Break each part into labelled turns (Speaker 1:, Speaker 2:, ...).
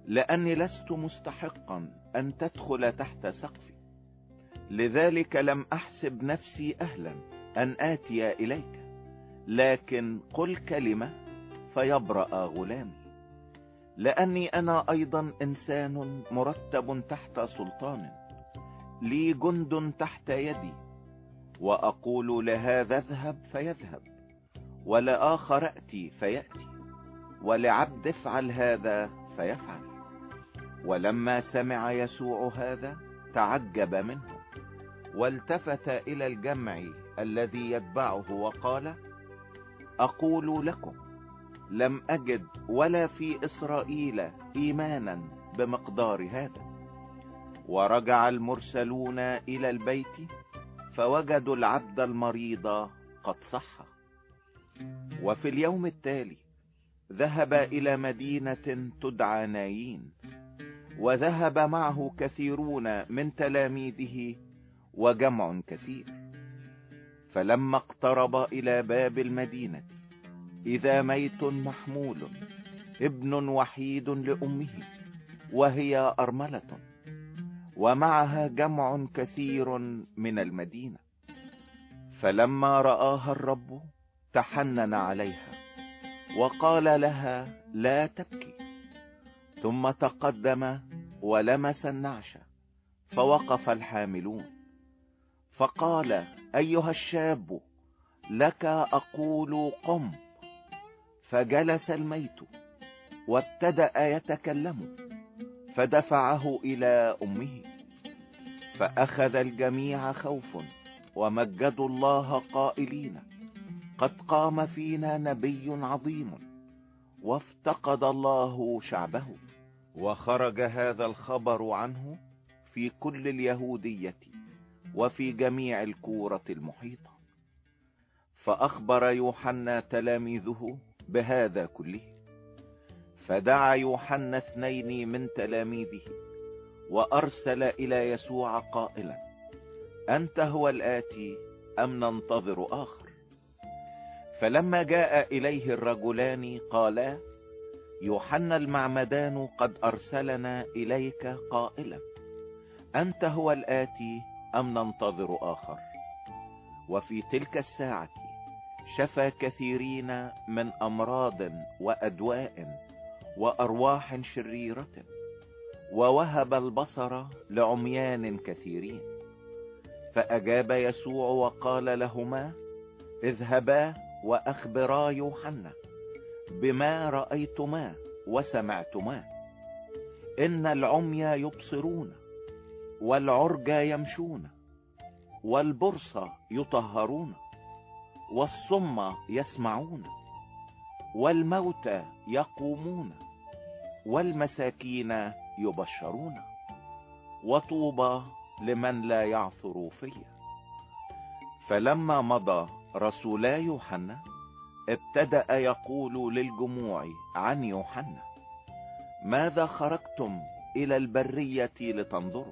Speaker 1: لأني لست مستحقا أن تدخل تحت سقفي، لذلك لم أحسب نفسي أهلا أن آتي إليك، لكن قل كلمة فيبرأ غلامي. لأني أنا أيضا إنسان مرتب تحت سلطان، لي جند تحت يدي، وأقول لهذا اذهب فيذهب، ولآخر أتي فيأتي، ولعبد افعل هذا فيفعل. ولما سمع يسوع هذا تعجب منه، والتفت إلى الجمع الذي يتبعه وقال: أقول لكم لم أجد ولا في إسرائيل إيمانا بمقدار هذا. ورجع المرسلون إلى البيت فوجدوا العبد المريض قد صح. وفي اليوم التالي ذهب إلى مدينة تدعى نايين، وذهب معه كثيرون من تلاميذه وجمع كثير. فلما اقترب إلى باب المدينة إذا ميت محمول، ابن وحيد لأمه، وهي أرملة، ومعها جمع كثير من المدينة. فلما رآها الرب تحنن عليها وقال لها: لا تبكي. ثم تقدم ولمس النعش، فوقف الحاملون، فقال: أيها الشاب، لك أقول قم. فجلس الميت وابتدأ يتكلم، فدفعه إلى أمه. فأخذ الجميع خوف ومجدوا الله قائلين: قد قام فينا نبي عظيم، وافتقد الله شعبه. وخرج هذا الخبر عنه في كل اليهودية وفي جميع الكورة المحيطة. فأخبر يوحنا تلاميذه بهذا كله. فدعا يوحنا 2 من تلاميذه وأرسل إلى يسوع قائلا: أنت هو الآتي أم ننتظر آخر؟ فلما جاء إليه الرجلان قالا: يوحنا المعمدان قد أرسلنا إليك قائلا: أنت هو الآتي أم ننتظر آخر؟ وفي تلك الساعة شفى كثيرين من أمراض وأدواء وأرواح شريرة، ووهب البصر لعميان كثيرين. فأجاب يسوع وقال لهما: اذهبا وأخبرا يوحنا بما رأيتما وسمعتما. إن العمي يبصرون، والعرجى يمشون، والبرص يطهرون، والصم يسمعون، والموتى يقومون، والمساكين يبشرون. وطوبى لمن لا يعثر فيا. فلما مضى رسولا يوحنا ابتدأ يقول للجموع عن يوحنا: ماذا خرجتم إلى البرية لتنظروا؟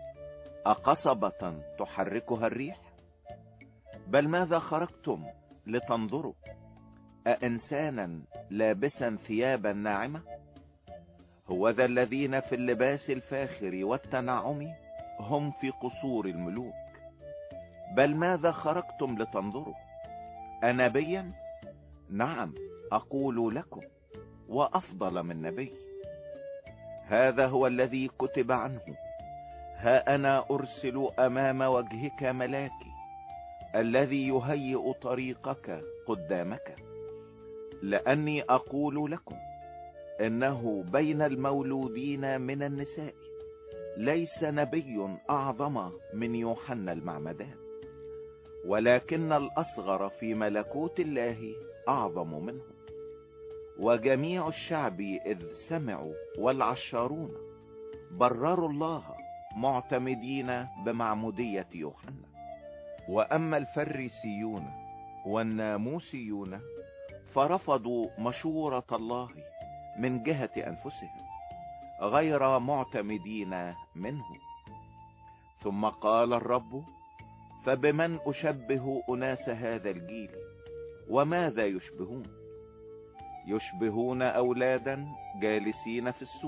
Speaker 1: أقصبة تحركها الريح؟ بل ماذا خرجتم لتنظروا؟ أإنسانا لابسا ثيابا ناعمة؟ هوذا الذين في اللباس الفاخر والتنعم هم في قصور الملوك. بل ماذا خرجتم لتنظروا؟ أنبيا؟ نعم أقول لكم، وأفضل من نبي. هذا هو الذي كتب عنه: ها أنا أرسل أمام وجهك ملاكي الذي يهيئ طريقك قدامك. لأني أقول لكم إنه بين المولودين من النساء ليس نبي أعظم من يوحنا المعمدان، ولكن الأصغر في ملكوت الله أعظم منه. وجميع الشعب إذ سمعوا والعشارون برروا الله معتمدين بمعمودية يوحنا. وأما الفريسيون والناموسيون فرفضوا مشورة الله من جهة أنفسهم غير معتمدين منه. ثم قال الرب: فبمن أشبه أناس هذا الجيل؟ وماذا يشبهون؟ يشبهون أولادا جالسين في السوق